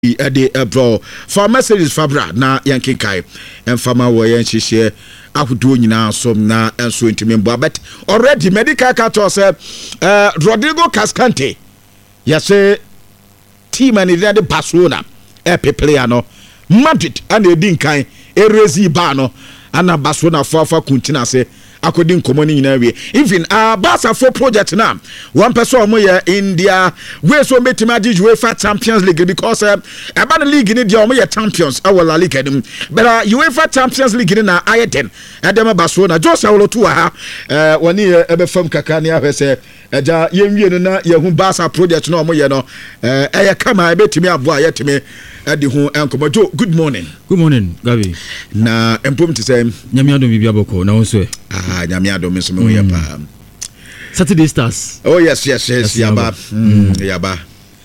bro for Mercedes Fabra na yankinkai emfama wo yanhihye ahodo nyina so na enso ntimembo but already medical cartel say Rodrigo Cascante yase team and the Barcelona player no Madrid and edinkan erezi ba no ana Barcelona for kuntina say according to money even Barca for project now one person omo India we so make imagine UEFA Champions League because about the league in the omo champions our La Liga but UEFA Champions League na ayeten Adama Barcelona just awolo to ha woni ebe fam kakra ne ahwese eja yenwie no na yehu Barca project no omo no kama ebetimi abo ayetimi adi hu enkomojo. Good morning Gabi na empom to say nyame adom bibia boko na wonso nyame adom so me we pa Saturday Stars. Oh yes yaba yaba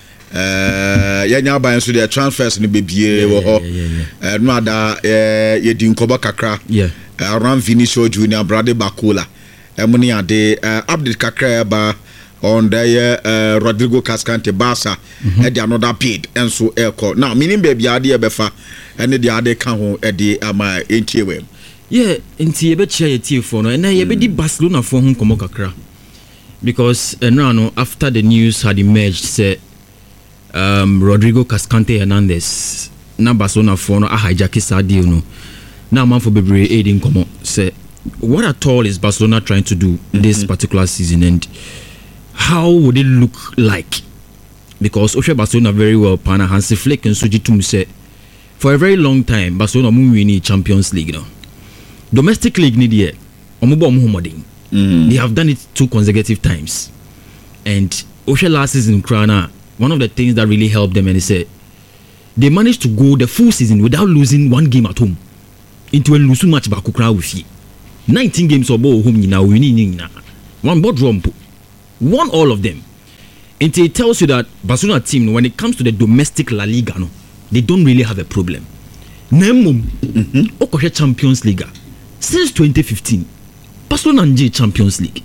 yanya ba enso the transfers ni bebie wo ho no ada ye di nkoba kakra around Vinicius Junior Brade Bacola emuni ade update kakra ba on the Rodrigo Cascante Barca and another bid and so echo now meaning baby idea befa and the other can ho e ama entiewe enti ebe chia ye tie for no and ye be di Barcelona for hom komo kakra because no after the news had emerged say Rodrigo Cascante Hernandez na Barcelona for no a hijack sa deal no na man for bebre aiding komo say what at all is Barcelona trying to do this particular season and how would it look like? Because Oshe Barcelona very well pana Hansi Flick and Suji Tum said for a very long time Barcelona mu win Champions League no. Domestic league ni die omubo omuhomodin. They have done it 2 consecutive times. And Oshe last season Krana, one of the things that really helped them and he said they managed to go the full season without losing 1 game at home into a losing match back with you. 19 games obo home nyina winning nyina. One board rompo. Won all of them. And it tells you that Barcelona team, when it comes to the domestic La Liga, no, they don't really have a problem. Nemum, Okoche Champions League. Since 2015, Barcelona and Champions League.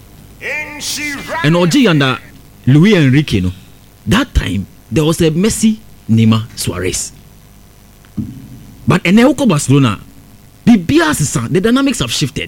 And Oji under Luis Enrique, no, that time there was a Messi, Neymar, Suarez. But in Barcelona, the dynamics have shifted.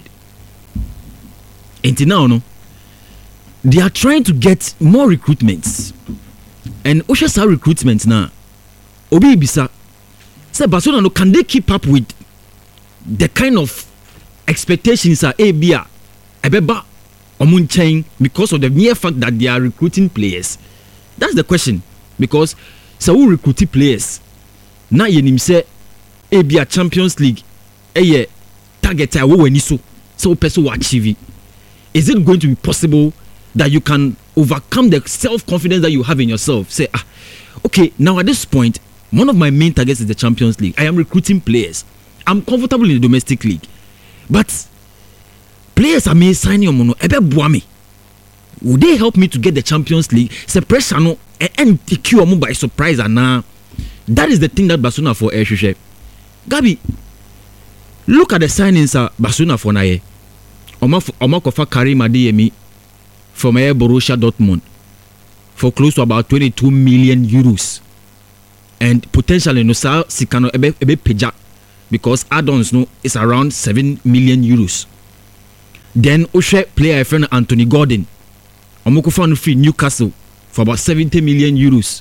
Until now, no. They are trying to get more recruitments. And Oshasa recruitment now. Obi Ibisa say Barcelona no can they keep up with the kind of expectations are Abia Ebeba Omunchain because of the mere fact that they are recruiting players. That's the question. Because so who recruit players? Now yenim say Abia Champions League target I wo so person will achieve it. Is it going to be possible that you can overcome the self-confidence that you have in yourself? Say, okay, now at this point, one of my main targets is the Champions League. I am recruiting players. I'm comfortable in the domestic league. But players are me signing on ebe buami. Would they help me to get the Champions League? Suppression no and cure by surprise and now. That is the thing that Barcelona for Air Gabi, look at the signings Barcelona for Naye. Omakofa Karim Adeyemi from Borussia Dortmund for close to about 22 million euros. And potentially no sa sikano ebe peja because add-ons no is around 7 million euros. Then Oshe player friend Anthony Gordon Omokofa no free Newcastle for about 70 million euros.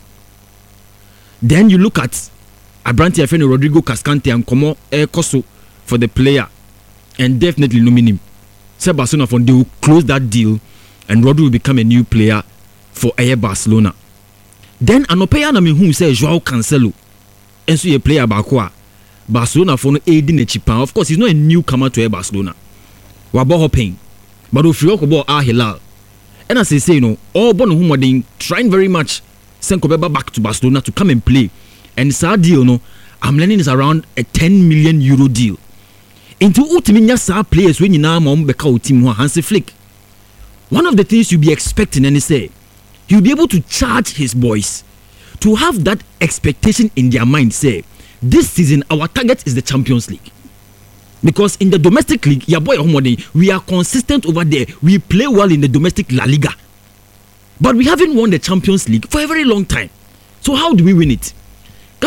Then you look at Abranti friend Rodrigo Cascante and Como Koso for the player and definitely no minimum. Say Barcelona they will close that deal and Rodri will become a new player for Air Barcelona. Then anopeya na me who say Joao Cancelo and so a player bakwa Barcelona for no aiding a chipa. Of course he's not a newcomer to Air Barcelona. Wabo hoping. But if you go Al Hilal. And as I say, all born whom are trying very much send Kobeba back to Barcelona to come and play. And sad deal I'm learning is around a 10 million euro deal. Into ultimate sa players when you now mom beka team Hansi Flick. One of the things you'll be expecting and say he'll be able to charge his boys to have that expectation in their mind. Say this season our target is the Champions League because in the domestic league, your boy we are consistent over there. We play well in the domestic La Liga, but we haven't won the Champions League for a very long time. So how do we win it?